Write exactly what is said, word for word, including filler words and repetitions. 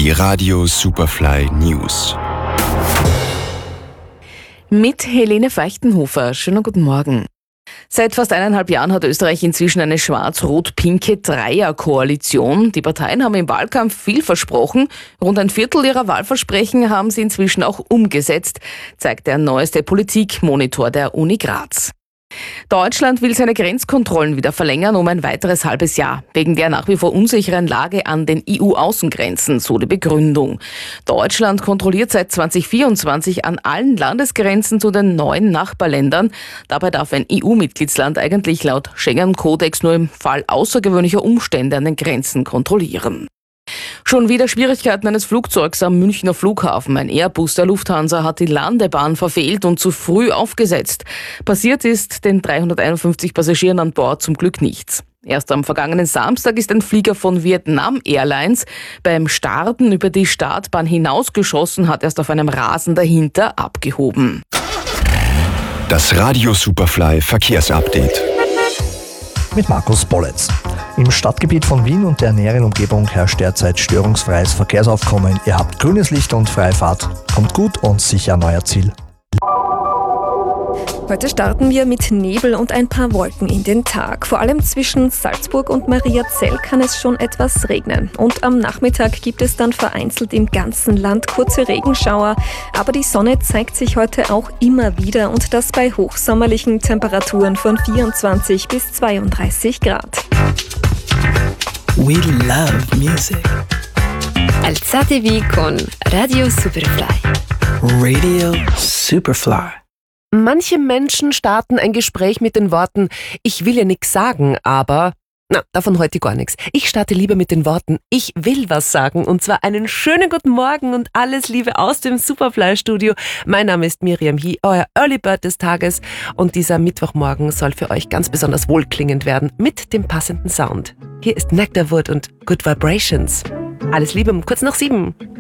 Die Radio Superfly News. Mit Helene Feuchtenhofer. Schönen guten Morgen. Seit fast eineinhalb Jahren hat Österreich inzwischen eine schwarz-rot-pinke Dreierkoalition. Die Parteien haben im Wahlkampf viel versprochen. Rund ein Viertel ihrer Wahlversprechen haben sie inzwischen auch umgesetzt, zeigt der neueste Politikmonitor der Uni Graz. Deutschland will seine Grenzkontrollen wieder verlängern um ein weiteres halbes Jahr, wegen der nach wie vor unsicheren Lage an den E U-Außengrenzen, so die Begründung. Deutschland kontrolliert seit zweitausendvierundzwanzig an allen Landesgrenzen zu den neuen Nachbarländern. Dabei darf ein E U-Mitgliedsland eigentlich laut Schengen-Kodex nur im Fall außergewöhnlicher Umstände an den Grenzen kontrollieren. Schon wieder Schwierigkeiten eines Flugzeugs am Münchner Flughafen. Ein Airbus der Lufthansa hat die Landebahn verfehlt und zu früh aufgesetzt. Passiert ist den dreihunderteinundfünfzig Passagieren an Bord zum Glück nichts. Erst am vergangenen Samstag ist ein Flieger von Vietnam Airlines beim Starten über die Startbahn hinausgeschossen, hat erst auf einem Rasen dahinter abgehoben. Das Radio Superfly Verkehrsupdate. Mit Markus Bolletz. Im Stadtgebiet von Wien und der näheren Umgebung herrscht derzeit störungsfreies Verkehrsaufkommen. Ihr habt grünes Licht und freie Fahrt. Kommt gut und sicher an euer Ziel. Heute starten wir mit Nebel und ein paar Wolken in den Tag. Vor allem zwischen Salzburg und Mariazell kann es schon etwas regnen. Und am Nachmittag gibt es dann vereinzelt im ganzen Land kurze Regenschauer. Aber die Sonne zeigt sich heute auch immer wieder und das bei hochsommerlichen Temperaturen von vierundzwanzig bis zweiunddreißig Grad. We love music. Alzatevi con Radio Superfly. Radio Superfly. Manche Menschen starten ein Gespräch mit den Worten, ich will ja nichts sagen, aber... Na, davon heute gar nichts. Ich starte lieber mit den Worten, ich will was sagen. Und zwar einen schönen guten Morgen und alles Liebe aus dem Superfly-Studio. Mein Name ist Miriam Hie, euer Early Bird des Tages. Und dieser Mittwochmorgen soll für euch ganz besonders wohlklingend werden mit dem passenden Sound. Hier ist Nectarwood und Good Vibrations. Alles Liebe um kurz nach sieben.